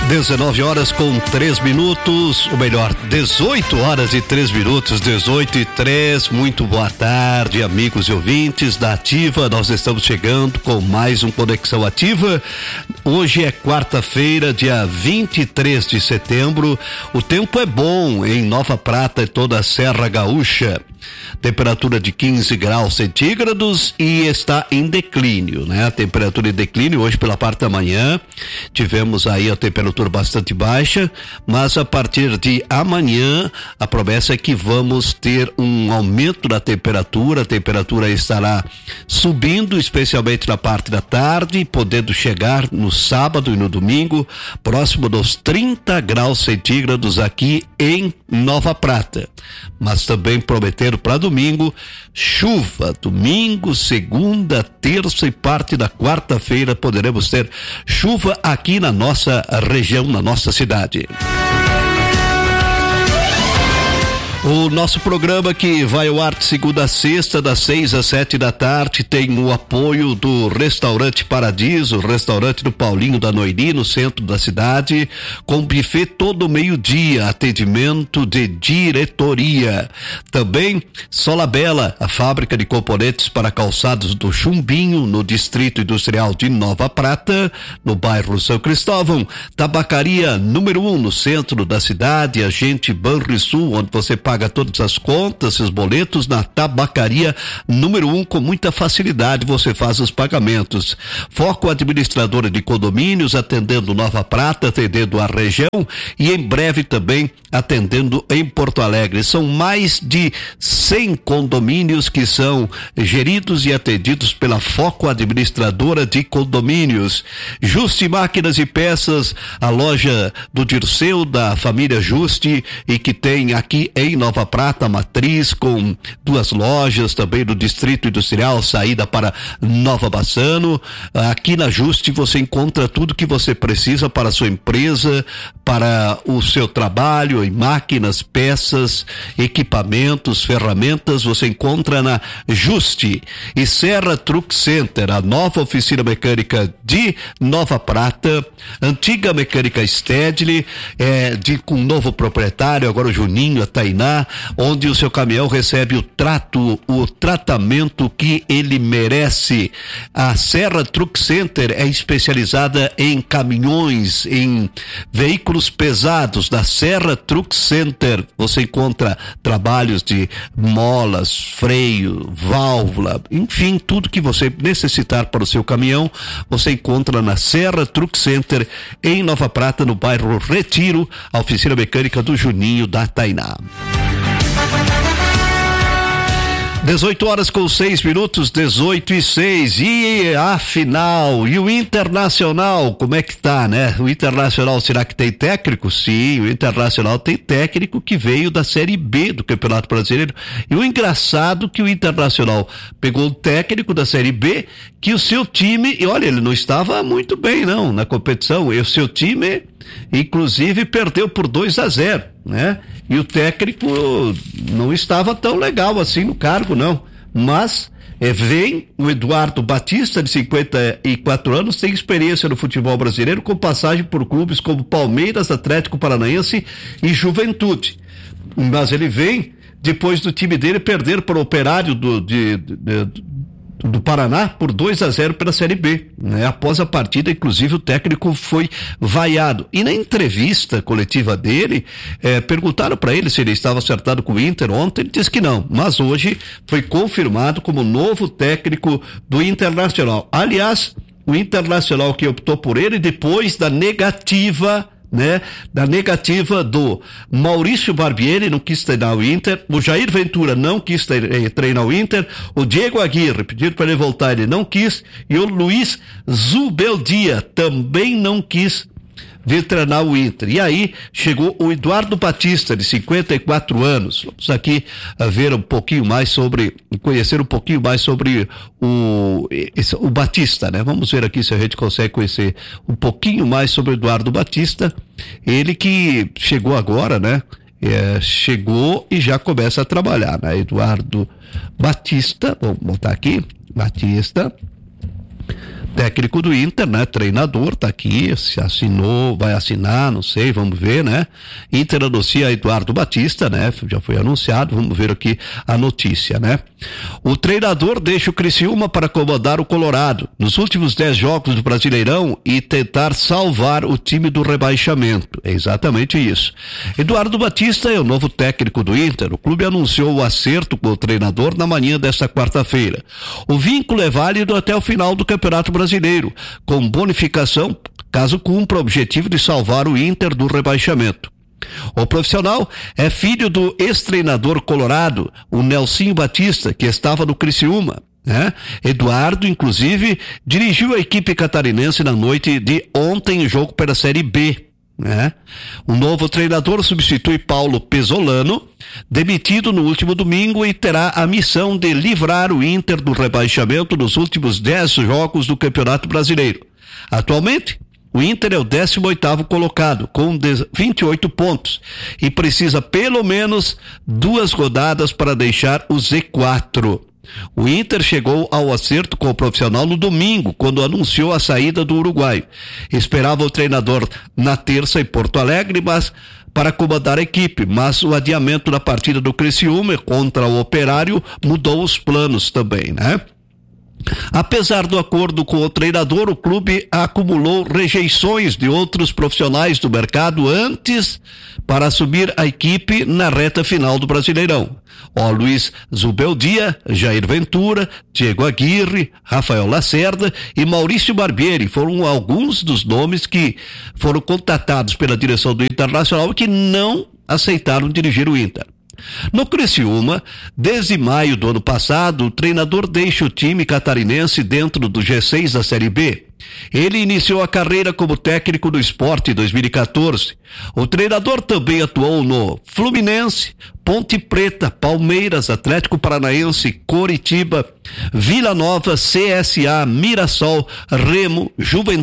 19 horas com 3 minutos, ou melhor, 18 horas e 3 minutos, 18 e 3. Muito boa tarde, amigos e ouvintes da Ativa. Nós estamos chegando com mais um Conexão Ativa. Hoje é quarta-feira, dia 23 de setembro. O tempo é bom em Nova Prata e toda a Serra Gaúcha. Temperatura de 15 graus centígrados e está em declínio, né? A temperatura em declínio hoje pela parte da manhã. Tivemos aí a temperatura bastante baixa, mas a partir de amanhã a promessa é que vamos ter um aumento da temperatura. A temperatura estará subindo, especialmente na parte da tarde, podendo chegar no sábado e no domingo, próximo dos 30 graus centígrados aqui em Nova Prata. Mas também prometeram para domingo chuva. Domingo, segunda, terça e parte da quarta-feira poderemos ter chuva aqui na nossa região, na nossa cidade. O nosso programa que vai ao ar de segunda a sexta, das 6 às 7 da tarde, tem o apoio do Restaurante Paradiso, restaurante do Paulinho da Noiri, no centro da cidade, com buffet todo meio-dia, atendimento de diretoria. Também Sola Bela, a fábrica de componentes para calçados do Chumbinho, no Distrito Industrial de Nova Prata, no bairro São Cristóvão. Tabacaria número 1 no centro da cidade, Agente Banrisul, onde você paga todas as contas, os boletos na Tabacaria número 1 com muita facilidade, você faz os pagamentos. Foco administradora de condomínios, atendendo Nova Prata, atendendo a região e em breve também atendendo em Porto Alegre. São mais de 100 condomínios que são geridos e atendidos pela Foco administradora de condomínios. Juste Máquinas e Peças, a loja do Dirceu, da família Juste, e que tem aqui em Nova Prata, matriz, com 2 lojas também no Distrito Industrial, saída para Nova Bassano. Aqui na Juste você encontra tudo que você precisa para a sua empresa, para o seu trabalho, em máquinas, peças, equipamentos, ferramentas, você encontra na Juste. E Serra Truck Center, a nova oficina mecânica de Nova Prata, antiga mecânica Stedley, com um novo proprietário, agora o Juninho, a Tainá, onde o seu caminhão recebe o tratamento que ele merece. A Serra Truck Center é especializada em caminhões, em veículos pesados. Da Serra Truck Center você encontra trabalhos de molas, freio, válvula, enfim, tudo que você necessitar para o seu caminhão, você encontra na Serra Truck Center em Nova Prata, no bairro Retiro, a oficina mecânica do Juninho, da Tainá. 18 horas com 6 minutos, 18 e 6. E a final, e o Internacional, como é que tá, né? O Internacional, será que tem técnico? Sim, o Internacional tem técnico que veio da Série B do Campeonato Brasileiro. E o engraçado é que o Internacional pegou um técnico da Série B, que o seu time, e olha, ele não estava muito bem não, na competição, e o seu time inclusive perdeu por 2-0, né? E o técnico não estava tão legal assim no cargo, não. Mas vem o Eduardo Batista, de 54 anos, tem experiência no futebol brasileiro, com passagem por clubes como Palmeiras, Atlético Paranaense e Juventude. Mas ele vem depois do time dele perder para o Operário do Paraná por 2-0 pela Série B, né? Após a partida, inclusive, o técnico foi vaiado. E na entrevista coletiva dele, perguntaram para ele se ele estava acertado com o Inter ontem, ele disse que não, mas hoje foi confirmado como novo técnico do Internacional. Aliás, o Internacional que optou por ele depois da negativa, né? Da negativa do Maurício Barbieri, não quis treinar o Inter, o Jair Ventura não quis treinar o Inter, o Diego Aguirre, pediram para ele voltar, ele não quis, e o Luiz Zubeldia também não quis vir treinar o Inter. E aí chegou o Eduardo Batista, de 54 anos. Vamos aqui ver um pouquinho mais conhecer um pouquinho mais sobre o Batista, né? Vamos ver aqui se a gente consegue conhecer um pouquinho mais sobre o Eduardo Batista. Ele que chegou agora, né? Chegou e já começa a trabalhar, né? Eduardo Batista, vamos botar aqui, Batista. técnico do Inter, né? Treinador, tá aqui, se assinou, vai assinar, não sei, vamos ver, né? Inter anuncia Eduardo Batista, né? Já foi anunciado, vamos ver aqui a notícia, né? O treinador deixa o Criciúma para comandar o Colorado nos últimos 10 jogos do Brasileirão e tentar salvar o time do rebaixamento. É exatamente isso. Eduardo Batista é o novo técnico do Inter. O clube anunciou o acerto com o treinador na manhã desta quarta-feira. O vínculo é válido até o final do Campeonato Brasileiro, com bonificação caso cumpra o objetivo de salvar o Inter do rebaixamento. O profissional é filho do ex-treinador colorado, o Nelsinho Batista, que estava no Criciúma. Eduardo, inclusive, dirigiu a equipe catarinense na noite de ontem em jogo pela Série B. O novo treinador substitui Paulo Pesolano, demitido no último domingo, e terá a missão de livrar o Inter do rebaixamento nos últimos 10 jogos do Campeonato Brasileiro. Atualmente, o Inter é o 18º colocado, com 28 pontos, e precisa pelo menos 2 rodadas para deixar o Z4. O Inter chegou ao acerto com o profissional no domingo, quando anunciou a saída do uruguaio. Esperava o treinador na terça em Porto Alegre, para comandar a equipe, mas o adiamento da partida do Criciúma contra o Operário mudou os planos também, né? Apesar do acordo com o treinador, o clube acumulou rejeições de outros profissionais do mercado antes para assumir a equipe na reta final do Brasileirão. Luiz Zubeldia, Jair Ventura, Diego Aguirre, Rafael Lacerda e Maurício Barbieri foram alguns dos nomes que foram contatados pela direção do Internacional e que não aceitaram dirigir o Inter. No Criciúma, desde maio do ano passado, o treinador deixa o time catarinense dentro do G6 da Série B. Ele iniciou a carreira como técnico do Sport em 2014. O treinador também atuou no Fluminense, Ponte Preta, Palmeiras, Atlético Paranaense, Coritiba, Vila Nova, CSA, Mirassol, Remo, Juventude